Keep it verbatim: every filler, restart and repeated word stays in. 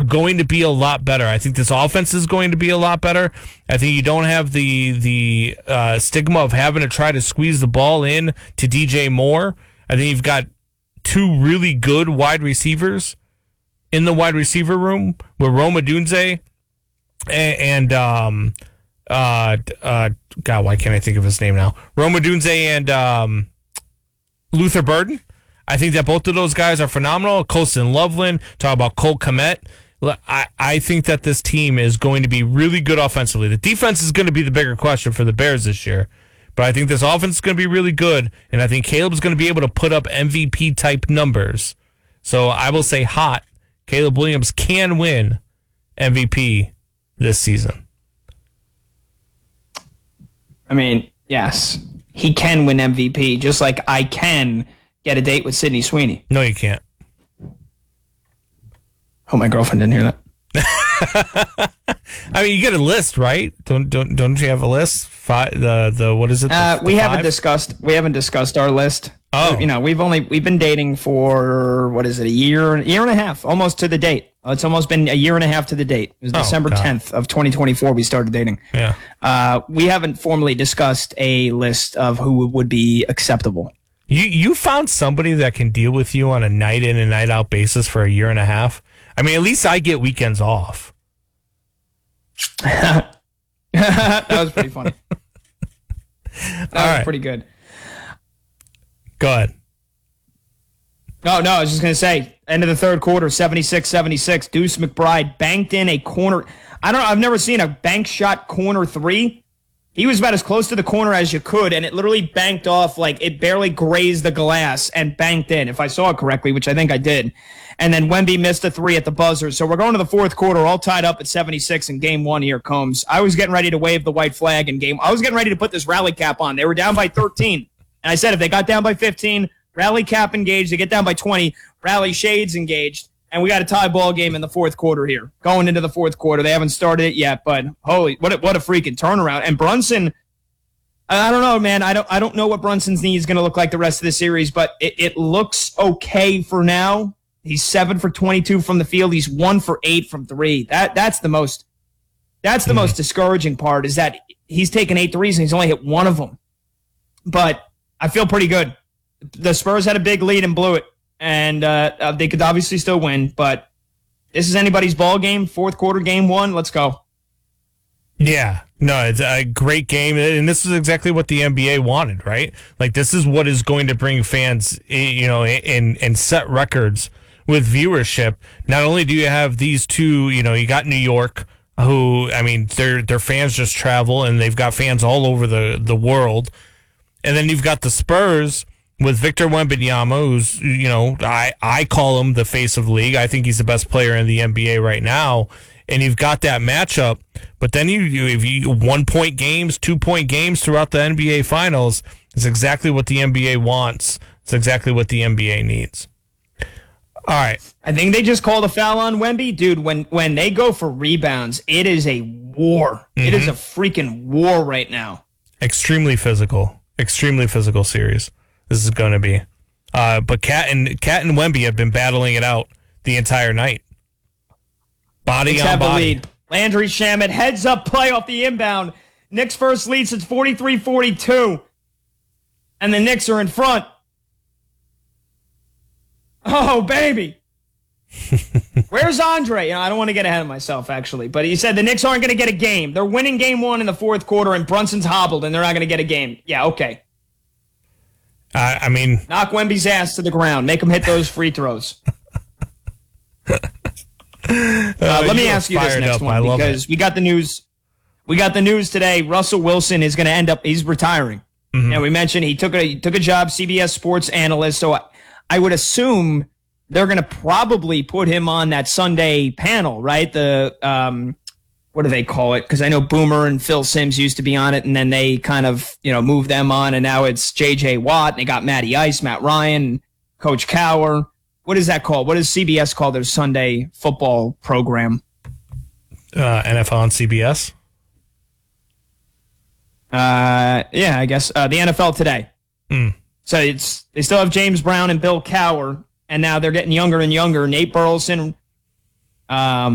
going to be a lot better. I think this offense is going to be a lot better. I think you don't have the the uh, stigma of having to try to squeeze the ball in to D J Moore. I think you've got two really good wide receivers in the wide receiver room with Rome Odunze and, and um, uh, uh, God, why can't I think of his name now? Rome Odunze and um, Luther Burden. I think that both of those guys are phenomenal. Colston Loveland, talk about Cole Kmet. I, I think that this team is going to be really good offensively. The defense is going to be the bigger question for the Bears this year. But I think this offense is going to be really good, and I think Caleb's going to be able to put up M V P-type numbers. So I will say hot, Caleb Williams can win M V P this season. I mean, yes, he can win M V P, just like I can get a date with Sydney Sweeney. No, you can't. Oh, my girlfriend didn't hear that. I mean, you get a list, right? Don't don't don't you have a list? Five, the the what is it? The, uh, we the haven't five? discussed. We haven't discussed our list. Oh, you know, we've only we've been dating for what is it? A year, a year and a half, almost to the date. It's almost been a year and a half to the date. It was oh, December tenth of twenty twenty-four. We started dating. Yeah. Uh, we haven't formally discussed a list of who would be acceptable. You you found somebody that can deal with you on a night in and night out basis for a year and a half. I mean, at least I get weekends off. That was pretty funny. That All was right. pretty good. Go ahead. No, no, I was just going to say, end of the third quarter, seventy-six seventy-six. Deuce McBride banked in a corner. I don't know, I've never seen a bank shot corner three. He was about as close to the corner as you could, and it literally banked off, like it barely grazed the glass and banked in, if I saw it correctly, which I think I did. And then Wemby missed a three at the buzzer. So we're going to the fourth quarter, all tied up at seventy-six in game one here, Combs. I was getting ready to wave the white flag in game. I was getting ready to put this rally cap on. They were down by thirteen. And I said if they got down by fifteen, rally cap engaged. They get down by twenty, rally shades engaged. And we got a tie ball game in the fourth quarter here. Going into the fourth quarter. They haven't started it yet, but holy, what a, what a freaking turnaround. And Brunson, I don't know, man. I don't I don't know what Brunson's knee is going to look like the rest of the series, but it, it looks okay for now. He's seven for twenty-two from the field. He's one for eight from three. That that's the most that's the mm-hmm. most discouraging part is that he's taken eight threes and he's only hit one of them. But I feel pretty good. The Spurs had a big lead and blew it, and uh, they could obviously still win. But this is anybody's ball game. Fourth quarter, game one. Let's go. Yeah, no, it's a great game, and this is exactly what the N B A wanted, right? Like this is what is going to bring fans, you know, and and set records with viewership. Not only do you have these two, you know, you got New York, who, I mean, their their fans just travel, and they've got fans all over the, the world. And then you've got the Spurs with Victor Wembanyama, who's, you know, I, I call him the face of the league. I think he's the best player in the N B A right now. And you've got that matchup. But then you, you if you one-point games, two-point games throughout the N B A Finals, it's exactly what the N B A wants. It's exactly what the N B A needs. All right. I think they just called a foul on Wemby. Dude, when, when they go for rebounds, it is a war. Mm-hmm. It is a freaking war right now. Extremely physical. Extremely physical series. This is going to be. Uh, but Cat and Cat and Wemby have been battling it out the entire night. Body Knicks on have body. The lead. Landry Shamet, heads up play off the inbound. Knicks first lead since forty-three forty-two. And the Knicks are in front. Oh, baby. Where's Andre? You know, I don't want to get ahead of myself, actually. But he said the Knicks aren't going to get a game. They're winning game one in the fourth quarter, and Brunson's hobbled, and they're not going to get a game. Yeah, okay. Uh, I mean... Knock Wemby's ass to the ground. Make him hit those free throws. uh, uh, let me ask you this next up. one, because it. we got the news. We got the news today. Russell Wilson is going to end up... He's retiring. Mm-hmm. And we mentioned he took a, he took a job, C B S sports analyst, so... I, I would assume they're going to probably put him on that Sunday panel, right? The, um, what do they call it? Because I know Boomer and Phil Simms used to be on it, and then they kind of, you know, moved them on, and now it's J J Watt, and they got Matty Ice, Matt Ryan, Coach Cower. What is that called? What does C B S call their Sunday football program? Uh, N F L on C B S? Uh, yeah, I guess. Uh, the N F L Today. Mm. So it's they still have James Brown and Bill Cower, and now they're getting younger and younger. Nate Burleson, um,